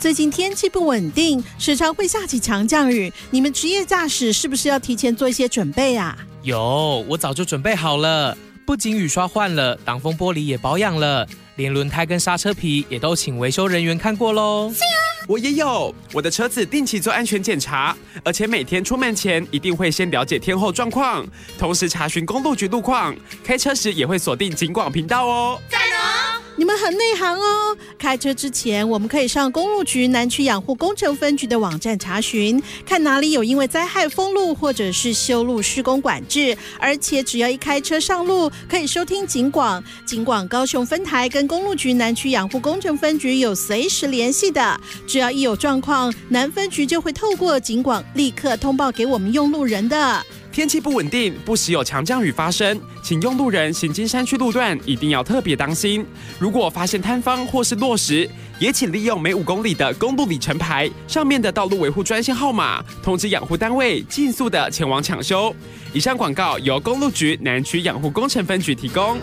最近天气不稳定，时常会下起强降雨，你们职业驾驶是不是要提前做一些准备啊？ 有，我早就准备好了，不仅雨刷换了，挡风玻璃也保养了，连轮胎跟刹车皮也都请维修人员看过咯。 我也有，我的车子定期做安全检查，而且每天出门前一定会先了解天候状况，同时查询公路局路况，开车时也会锁定警广频道哦。 赞哦！ 你们很内行哦。开车之前，我们可以上公路局南区养护工程分局的网站查询，看哪里有因为灾害封路或者是修路施工管制，而且只要一开车上路，可以收听警广高雄分台跟公路局南区养护工程分局有随时联系的，只要一有状况，南分局就会透过警广立刻通报给我们用路人的。 天气不稳定，不时有强降雨发生，请用路人行经山区路段一定要特别当心。如果发现塌方或是落石，也请利用每5公里的公路里程牌上面的道路维护专线号码，通知养护单位尽速的前往抢修。以上广告由公路局南区养护工程分局提供。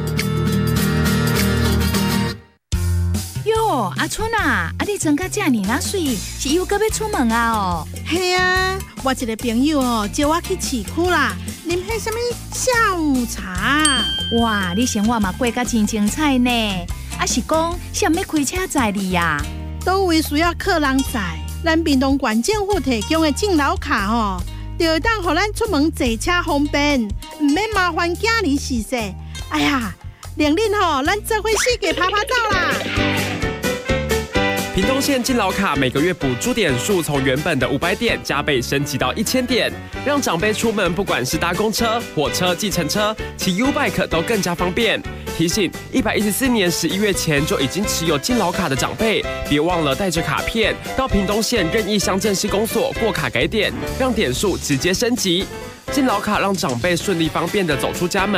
哟，阿春啊，你装甲这么那水，是又搁要出门啊？哦， 嘿啊，我一个朋友叫我去市区啦，啉迄什么下午茶。 哇，你生活嘛过甲真精彩呢。啊是讲，谁要开车载你呀？ 都位需要客人载，咱屏东县政府提供的敬老卡就会当互咱出门坐车方便，唔免麻烦囝儿洗洗。哎呀，令恁咱做伙世界拍拍照啦！ 屏东县敬老卡每个月补助点数从原本的500点加倍升级到1000点，让长辈出门不管是搭公车、火车、计程车、骑 U-Bike 都更加方便。提醒114年11月前就已经持有敬老卡的长辈，别忘了带着卡片到屏东县任意乡镇市公所过卡改点，让点数直接升级。敬老卡让长辈顺利方便的走出家门。